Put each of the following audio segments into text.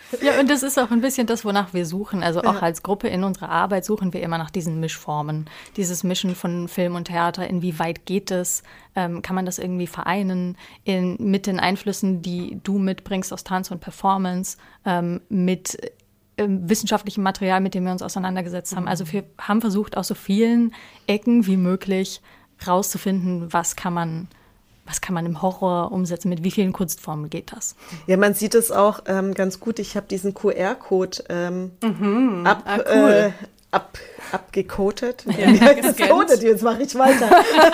Ja, und das ist auch ein bisschen das, wonach wir suchen. Also auch als Gruppe in unserer Arbeit suchen wir immer nach diesen Mischformen. Dieses Mischen von Film und Theater, inwieweit geht es? Kann man das irgendwie vereinen mit den Einflüssen, die du mitbringst aus Tanz und Performance, mit wissenschaftlichem Material, mit dem wir uns auseinandergesetzt haben. Also wir haben versucht, aus so vielen Ecken wie möglich rauszufinden, was kann man im Horror umsetzen, mit wie vielen Kunstformen geht das? Ja, man sieht es auch ganz gut. Ich habe diesen QR-Code abgecodet. Ja, gecodet, jetzt mache ich weiter.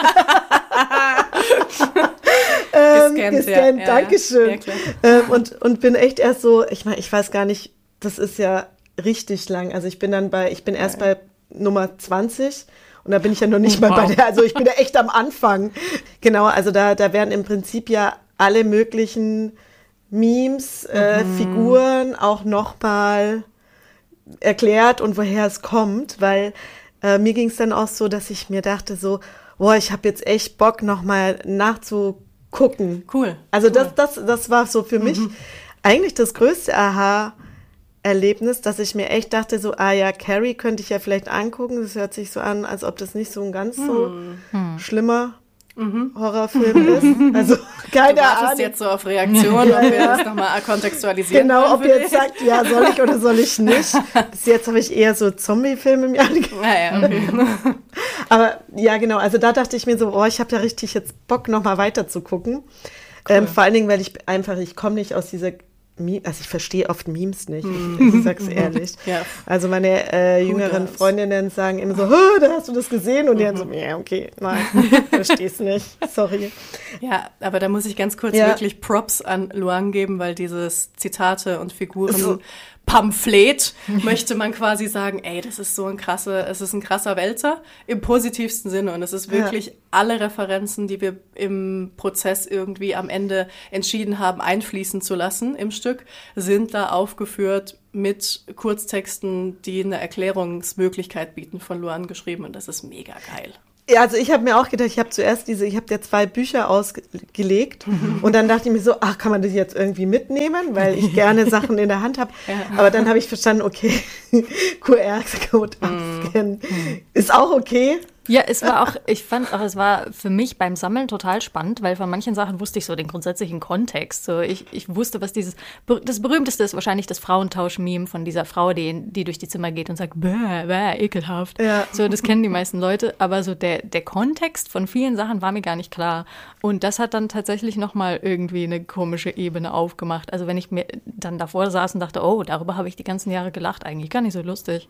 Gescannt, ja. Dankeschön. Ja, und bin echt erst so, ich weiß gar nicht, das ist ja richtig lang. Also ich bin erst bei Nummer 20 und da bin ich ja noch nicht mal bei der, also ich bin ja echt am Anfang. Genau, also da werden im Prinzip ja alle möglichen Memes, Figuren auch nochmal erklärt und woher es kommt, weil mir ging es dann auch so, dass ich mir dachte so, boah, ich habe jetzt echt Bock nochmal nachzugucken. Cool. Also das war so für mich eigentlich das größte Aha-Erlebnis, dass ich mir echt dachte so, Carrie könnte ich ja vielleicht angucken, das hört sich so an, als ob das nicht so ein ganz so schlimmer Horrorfilm ist. Also keine Ahnung. Du wartest jetzt so auf Reaktion, ob wir das nochmal kontextualisieren Genau, ob wollen ihr jetzt sagt, ja, soll ich oder soll ich nicht. Bis jetzt habe ich eher so Zombie-Filme im Jahr gesehen. Okay. Aber ja, genau, also da dachte ich mir so, ich habe da richtig jetzt Bock, nochmal weiter zu gucken. Cool. Vor allen Dingen, weil ich komme nicht aus dieser also ich verstehe oft Memes nicht, ich sag's ehrlich. Ja. Also meine jüngeren Freundinnen sagen immer so, da hast du das gesehen? Und die dann so, ja, okay, nein, versteh's nicht, sorry. Ja, aber da muss ich ganz kurz wirklich Props an Luang geben, weil dieses Zitate und Figuren Pamphlet möchte man quasi sagen, ey, es ist ein krasser Wälzer im positivsten Sinne und es ist wirklich alle Referenzen, die wir im Prozess irgendwie am Ende entschieden haben, einfließen zu lassen im Stück, sind da aufgeführt mit Kurztexten, die eine Erklärungsmöglichkeit bieten, von Luan geschrieben und das ist mega geil. Ja, also ich habe mir auch gedacht, ich habe ja 2 Bücher ausgelegt und dann dachte ich mir so, kann man das jetzt irgendwie mitnehmen, weil ich gerne Sachen in der Hand habe. Aber dann habe ich verstanden, okay, QR-Code abscannen ist auch okay. Ja, ich fand auch, es war für mich beim Sammeln total spannend, weil von manchen Sachen wusste ich so den grundsätzlichen Kontext. So, ich wusste, was das berühmteste ist wahrscheinlich das Frauentausch-Meme von dieser Frau, die durch die Zimmer geht und sagt, bäh, ekelhaft. Ja. So, das kennen die meisten Leute, aber so der Kontext von vielen Sachen war mir gar nicht klar. Und das hat dann tatsächlich nochmal irgendwie eine komische Ebene aufgemacht. Also wenn ich mir dann davor saß und dachte, darüber habe ich die ganzen Jahre gelacht, eigentlich gar nicht so lustig.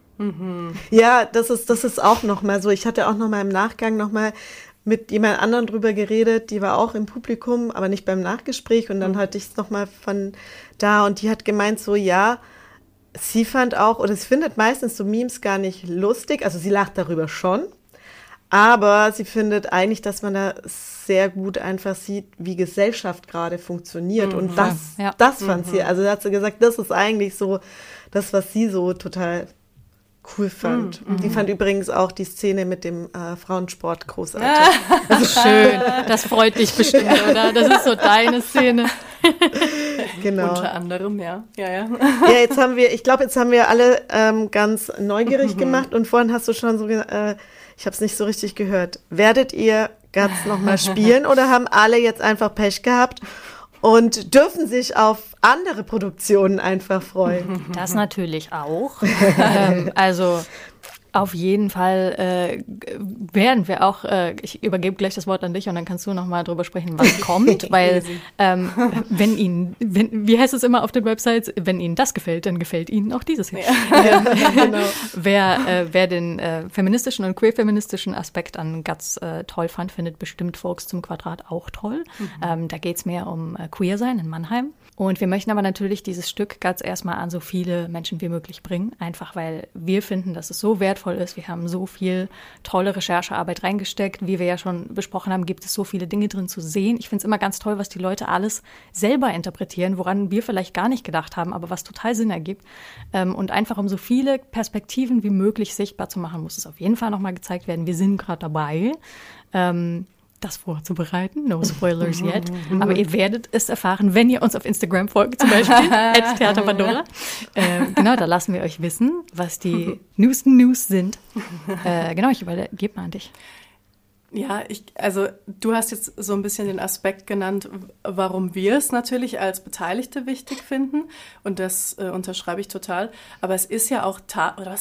Ja, das ist auch nochmal so. Ich hatte auch nochmal im Nachgang nochmal mit jemand anderem drüber geredet, die war auch im Publikum, aber nicht beim Nachgespräch und dann hatte ich es nochmal von da und die hat gemeint so, ja, sie fand auch, oder sie findet meistens so Memes gar nicht lustig, also sie lacht darüber schon, aber sie findet eigentlich, dass man da sehr gut einfach sieht, wie Gesellschaft gerade funktioniert und das fand sie, also da hat sie gesagt, das ist eigentlich so das, was sie so total cool fand. Die fand übrigens auch die Szene mit dem Frauensport großartig. Das ist schön. Das freut dich bestimmt, oder? Das ist so deine Szene. Genau. Unter anderem, ja. Ja, jetzt haben wir alle ganz neugierig gemacht und vorhin hast du schon so gesagt, ich habe es nicht so richtig gehört. Werdet ihr Guts nochmal spielen oder haben alle jetzt einfach Pech gehabt und dürfen sich auf andere Produktionen einfach freuen? Das natürlich auch. Also auf jeden Fall werden wir auch, ich übergebe gleich das Wort an dich und dann kannst du nochmal drüber sprechen, was kommt, weil wie heißt es immer auf den Websites, wenn Ihnen das gefällt, dann gefällt Ihnen auch dieses hier. Ja. Genau. Wer den feministischen und queer-feministischen Aspekt an Guts toll fand, findet bestimmt Folks zum Quadrat auch toll. Da geht es mehr um Queer-Sein in Mannheim. Und wir möchten aber natürlich dieses Stück Guts erstmal an so viele Menschen wie möglich bringen, einfach weil wir finden, dass es so wertvoll ist. Wir haben so viel tolle Recherchearbeit reingesteckt. Wie wir ja schon besprochen haben, gibt es so viele Dinge drin zu sehen. Ich finde es immer ganz toll, was die Leute alles selber interpretieren, woran wir vielleicht gar nicht gedacht haben, aber was total Sinn ergibt. Und einfach um so viele Perspektiven wie möglich sichtbar zu machen, muss es auf jeden Fall nochmal gezeigt werden. Wir sind gerade dabei. das vorzubereiten. No spoilers yet. Aber ihr werdet es erfahren, wenn ihr uns auf Instagram folgt, zum Beispiel, @theaterpandora. Genau, da lassen wir euch wissen, was die neuesten News sind. Genau, ich übergebe mal an dich. Ja, also du hast jetzt so ein bisschen den Aspekt genannt, warum wir es natürlich als Beteiligte wichtig finden, und das unterschreibe ich total, aber es ist ja auch,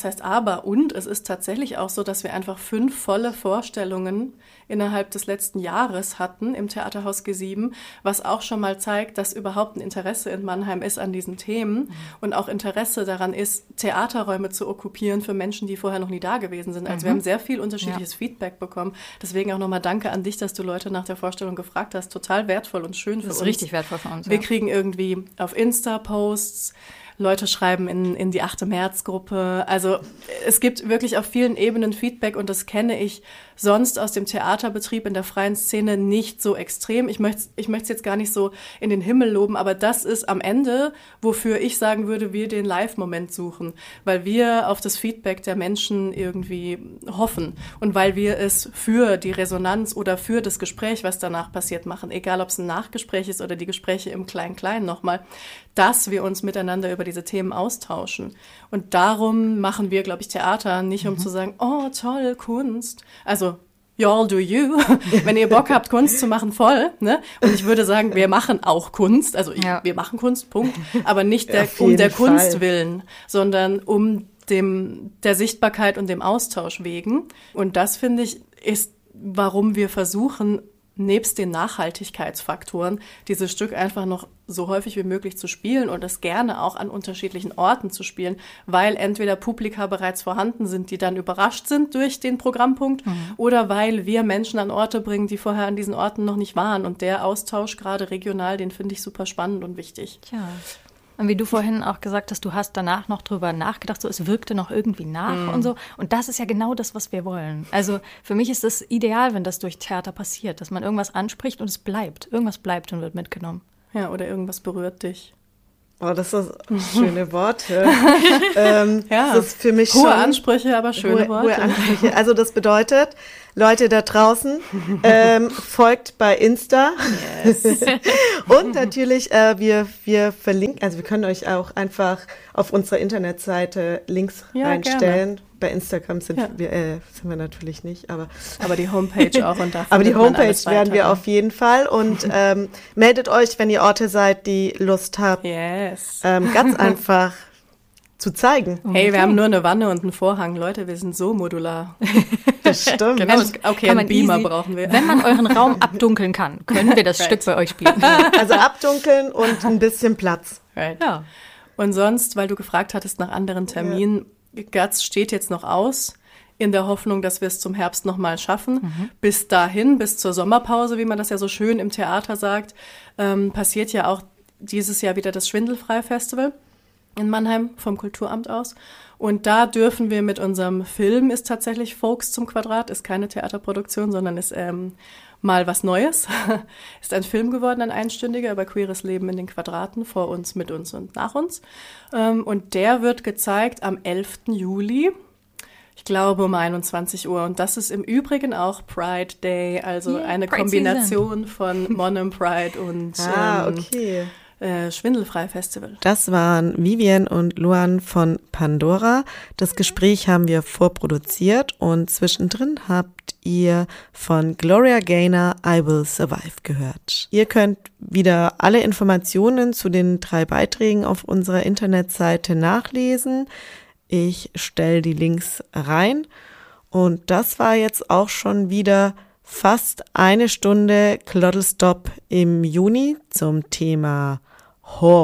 es ist tatsächlich auch so, dass wir einfach 5 volle Vorstellungen innerhalb des letzten Jahres hatten im Theaterhaus G7, was auch schon mal zeigt, dass überhaupt ein Interesse in Mannheim ist an diesen Themen und auch Interesse daran ist, Theaterräume zu okkupieren für Menschen, die vorher noch nie da gewesen sind. Also wir haben sehr viel unterschiedliches Feedback bekommen. Deswegen auch nochmal danke an dich, dass du Leute nach der Vorstellung gefragt hast. Total wertvoll und schön für uns. Das ist richtig wertvoll für uns. Wir kriegen irgendwie auf Insta Posts, Leute schreiben in die 8. März-Gruppe. Also es gibt wirklich auf vielen Ebenen Feedback, und das kenne ich sonst aus dem Theaterbetrieb in der freien Szene nicht so extrem. Ich möchte es jetzt gar nicht so in den Himmel loben, aber das ist am Ende, wofür ich sagen würde, wir den Live-Moment suchen, weil wir auf das Feedback der Menschen irgendwie hoffen und weil wir es für die Resonanz oder für das Gespräch, was danach passiert, machen, egal ob es ein Nachgespräch ist oder die Gespräche im Klein-Klein nochmal, dass wir uns miteinander über diese Themen austauschen. Und darum machen wir, glaube ich, Theater, nicht um zu sagen, oh, toll, Kunst. Also, y'all do you. Wenn ihr Bock habt, Kunst zu machen, voll. Ne? Und ich würde sagen, wir machen auch Kunst. Also, wir machen Kunst, Punkt. Aber nicht um der Kunst willen, sondern um der Sichtbarkeit und dem Austausch wegen. Und das, finde ich, ist, warum wir versuchen, nebst den Nachhaltigkeitsfaktoren, dieses Stück einfach noch so häufig wie möglich zu spielen und es gerne auch an unterschiedlichen Orten zu spielen, weil entweder Publika bereits vorhanden sind, die dann überrascht sind durch den Programmpunkt, oder weil wir Menschen an Orte bringen, die vorher an diesen Orten noch nicht waren. Und der Austausch, gerade regional, den finde ich super spannend und wichtig. Tja. Und wie du vorhin auch gesagt hast, du hast danach noch drüber nachgedacht, so es wirkte noch irgendwie nach und so. Und das ist ja genau das, was wir wollen. Also für mich ist es ideal, wenn das durch Theater passiert, dass man irgendwas anspricht und es bleibt. Irgendwas bleibt und wird mitgenommen. Ja, oder irgendwas berührt dich. Oh, das sind schöne Worte. Das ist für mich hohe Ansprüche, aber schöne Worte. Hohe Ansprüche. Also das bedeutet, Leute da draußen, folgt bei Insta. Yes. Und natürlich, wir verlinken, also wir können euch auch einfach auf unserer Internetseite Links reinstellen. Gerne. Bei Instagram sind wir natürlich nicht, aber die Homepage auch. Und aber die Homepage werden wir auf jeden Fall. Und meldet euch, wenn ihr Orte seid, die Lust habt, ganz einfach zu zeigen. Hey, wir haben nur eine Wanne und einen Vorhang. Leute, wir sind so modular. Das stimmt. Genau, okay, einen Beamer brauchen wir. Wenn man euren Raum abdunkeln kann, können wir das Stück bei euch spielen. Also abdunkeln und ein bisschen Platz. Right. Ja. Und sonst, weil du gefragt hattest nach anderen Terminen, Guts steht jetzt noch aus, in der Hoffnung, dass wir es zum Herbst nochmal schaffen. Bis dahin, bis zur Sommerpause, wie man das ja so schön im Theater sagt, passiert ja auch dieses Jahr wieder das Schwindelfrei-Festival in Mannheim vom Kulturamt aus. Und da dürfen wir mit unserem Film, ist tatsächlich Folks zum Quadrat, ist keine Theaterproduktion, sondern ist mal was Neues. Ist ein Film geworden, ein einstündiger, über queeres Leben in den Quadraten, vor uns, mit uns und nach uns. Und der wird gezeigt am 11. Juli. Ich glaube um 21 Uhr. Und das ist im Übrigen auch Pride Day, also eine Pride Kombination von Monum Pride und Schwindelfrei-Festival. Das waren Vivian und Luan von Pandora. Das Gespräch haben wir vorproduziert und zwischendrin habt ihr von Gloria Gaynor I Will Survive gehört. Ihr könnt wieder alle Informationen zu den 3 Beiträgen auf unserer Internetseite nachlesen. Ich stelle die Links rein. Und das war jetzt auch schon wieder fast eine Stunde Kloddlestop im Juni zum Thema Horror.